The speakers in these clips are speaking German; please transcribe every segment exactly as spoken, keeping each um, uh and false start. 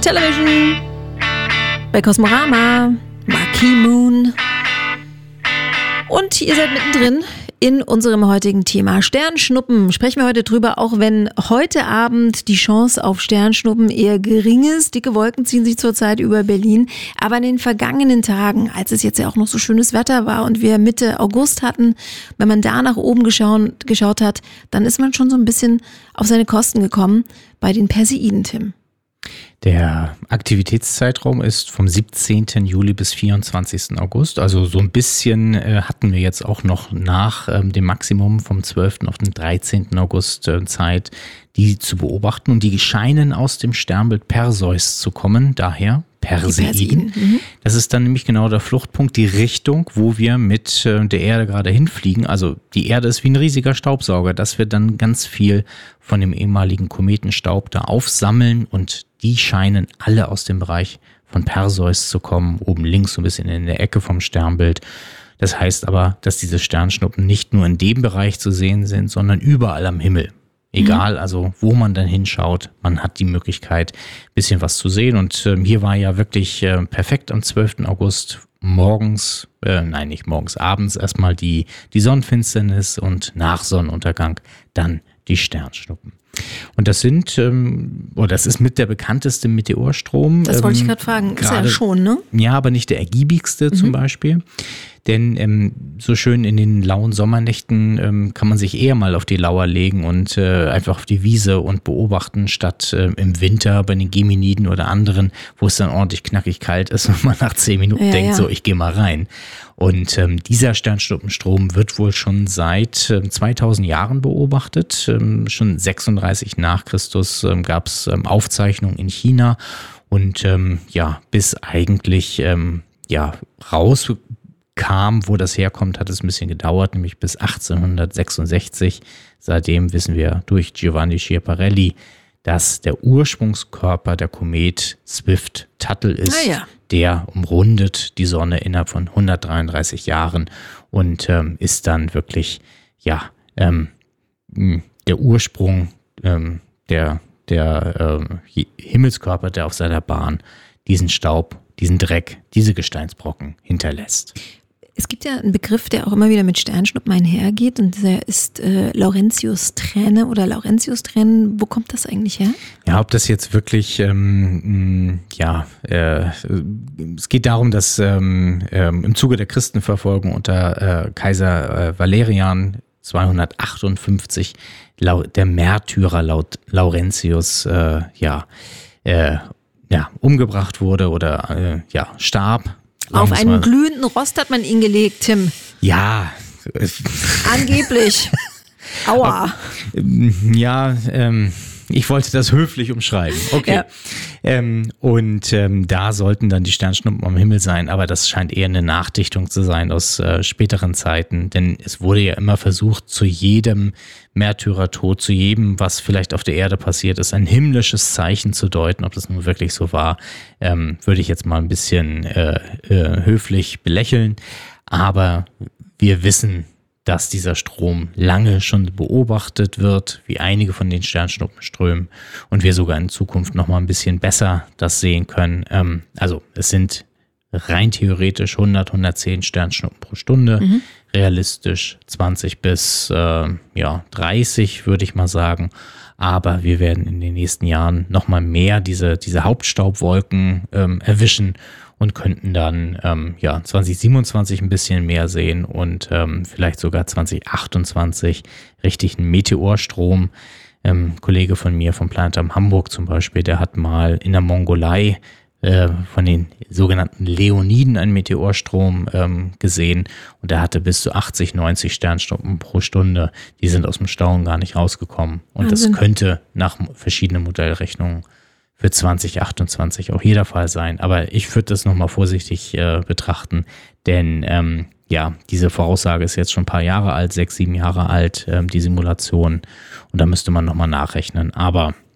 Television bei Kosmorama, Marquee Moon. Und ihr seid mittendrin in unserem heutigen Thema Sternschnuppen. Sprechen wir heute drüber, auch wenn heute Abend die Chance auf Sternschnuppen eher gering ist. Dicke Wolken ziehen sich zurzeit über Berlin. Aber in den vergangenen Tagen, als es jetzt ja auch noch so schönes Wetter war und wir Mitte August hatten, wenn man da nach oben geschaut, geschaut hat, dann ist man schon so ein bisschen auf seine Kosten gekommen bei den Perseiden, Tim. Der Aktivitätszeitraum ist vom siebzehnten Juli bis vierundzwanzigsten August. Also so ein bisschen äh, hatten wir jetzt auch noch nach ähm, dem Maximum vom zwölften auf den dreizehnten August äh, Zeit, die zu beobachten. Und die scheinen aus dem Sternbild Perseus zu kommen, daher Perseiden. Mhm. Das ist dann nämlich genau der Fluchtpunkt, die Richtung, wo wir mit äh, der Erde gerade hinfliegen. Also die Erde ist wie ein riesiger Staubsauger, dass wir dann ganz viel von dem ehemaligen Kometenstaub da aufsammeln, und die scheinen alle aus dem Bereich von Perseus zu kommen, oben links so ein bisschen in der Ecke vom Sternbild. Das heißt aber, dass diese Sternschnuppen nicht nur in dem Bereich zu sehen sind, sondern überall am Himmel. Egal, also wo man dann hinschaut, man hat die Möglichkeit, ein bisschen was zu sehen. Und äh, hier war ja wirklich äh, perfekt am zwölften August morgens, äh, nein nicht morgens, abends erstmal die, die Sonnenfinsternis und nach Sonnenuntergang dann die Sternschnuppen. Und das sind, ähm, oder das ist mit der bekannteste Meteorstrom. Das wollte ähm, ich gerade fragen, ist grade, ja schon, ne? Ja, aber nicht der ergiebigste mhm. zum Beispiel. Denn ähm, so schön in den lauen Sommernächten ähm, kann man sich eher mal auf die Lauer legen und äh, einfach auf die Wiese und beobachten, statt äh, im Winter bei den Geminiden oder anderen, wo es dann ordentlich knackig kalt ist und man nach zehn Minuten ja, denkt, ja. so, ich gehe mal rein. Und ähm, dieser Sternschnuppenstrom wird wohl schon seit äh, zweitausend Jahren beobachtet. Ähm, schon sechsunddreißig nach Christus ähm, gab es ähm, Aufzeichnungen in China. Und ähm, ja, bis eigentlich ähm, ja raus kam, wo das herkommt, hat es ein bisschen gedauert, nämlich bis achtzehnhundertsechsundsechzig. Seitdem wissen wir durch Giovanni Schiaparelli, dass der Ursprungskörper der Komet Swift-Tuttle ist. Ah ja. Der umrundet die Sonne innerhalb von hundertdreiunddreißig Jahren und ähm, ist dann wirklich ja ähm, der Ursprung ähm, der, der ähm, Himmelskörper, der auf seiner Bahn diesen Staub, diesen Dreck, diese Gesteinsbrocken hinterlässt. Es gibt ja einen Begriff, der auch immer wieder mit Sternschnuppen einhergeht, und der ist äh, Laurentius-Träne oder Laurentius-Tränen. Wo kommt das eigentlich her? Ja, ob das jetzt wirklich, ähm, ja, äh, es geht darum, dass ähm, ähm, im Zuge der Christenverfolgung unter äh, Kaiser äh, Valerian zweihundertachtundfünfzig lau- der Märtyrer laut Laurentius, äh, ja, äh, ja, umgebracht wurde oder äh, ja, starb. Auf einen glühenden Rost hat man ihn gelegt, Tim. Ja. Angeblich. Aua. Ja, ähm, ich wollte das höflich umschreiben. Okay. Ja. Ähm, und ähm, da sollten dann die Sternschnuppen am Himmel sein, aber das scheint eher eine Nachdichtung zu sein aus äh, späteren Zeiten, denn es wurde ja immer versucht, zu jedem Märtyrertod, zu jedem, was vielleicht auf der Erde passiert ist, ein himmlisches Zeichen zu deuten. Ob das nun wirklich so war, ähm, würde ich jetzt mal ein bisschen äh, äh, höflich belächeln, aber wir wissen, dass dieser Strom lange schon beobachtet wird, wie einige von den Sternschnuppenströmen, und wir sogar in Zukunft noch mal ein bisschen besser das sehen können. Ähm, also es sind rein theoretisch hundert, hundertzehn Sternschnuppen pro Stunde, mhm. realistisch zwanzig bis äh, ja, dreißig, würde ich mal sagen. Aber wir werden in den nächsten Jahren noch mal mehr diese, diese Hauptstaubwolken ähm, erwischen und könnten dann ähm, ja, zwanzig siebenundzwanzig ein bisschen mehr sehen und ähm, vielleicht sogar zwanzig achtundzwanzig richtig einen Meteorstrom. Ähm, ein Kollege von mir vom Planetarium Hamburg zum Beispiel, der hat mal in der Mongolei äh, von den sogenannten Leoniden einen Meteorstrom ähm, gesehen, und der hatte bis zu achtzig, neunzig Sternschnuppen pro Stunde. Die sind aus dem Staunen gar nicht rausgekommen. Und Wahnsinn. Das könnte nach verschiedenen Modellrechnungen für zwanzig achtundzwanzig auch jeder Fall sein. Aber ich würde das nochmal vorsichtig äh, betrachten, denn ähm, ja, diese Voraussage ist jetzt schon ein paar Jahre alt, sechs, sieben Jahre alt, ähm, die Simulation. Und da müsste man nochmal nachrechnen. Aber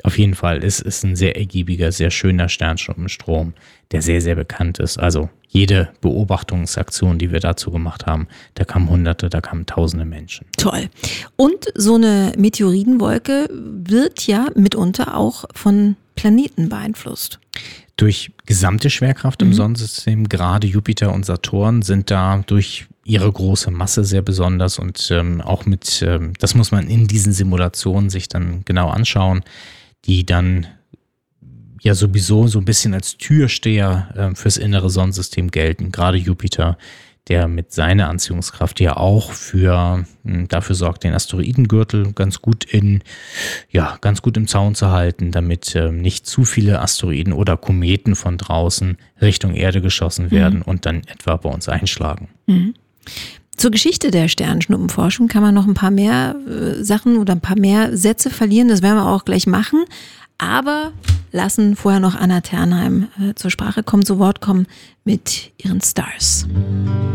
Auf jeden Fall, es ist ein sehr ergiebiger, sehr schöner Sternschnuppenstrom, der sehr, sehr bekannt ist. Also jede Beobachtungsaktion, die wir dazu gemacht haben, da kamen Hunderte, da kamen Tausende Menschen. Toll. Und so eine Meteoritenwolke wird ja mitunter auch von Planeten beeinflusst. Durch gesamte Schwerkraft im mhm. Sonnensystem, gerade Jupiter und Saturn sind da durch ihre große Masse sehr besonders und ähm, auch mit, ähm, das muss man in diesen Simulationen sich dann genau anschauen, die dann ja sowieso so ein bisschen als Türsteher äh, fürs innere Sonnensystem gelten. Gerade Jupiter, der mit seiner Anziehungskraft ja auch für mh, dafür sorgt, den Asteroidengürtel ganz gut in ja ganz gut im Zaun zu halten, damit äh, nicht zu viele Asteroiden oder Kometen von draußen Richtung Erde geschossen werden mhm. und dann etwa bei uns einschlagen. Mhm. Zur Geschichte der Sternschnuppenforschung kann man noch ein paar mehr äh, Sachen oder ein paar mehr Sätze verlieren. Das werden wir auch gleich machen. Aber lassen vorher noch Anna Ternheim äh, zur Sprache kommen, zu Wort kommen mit ihren Stars.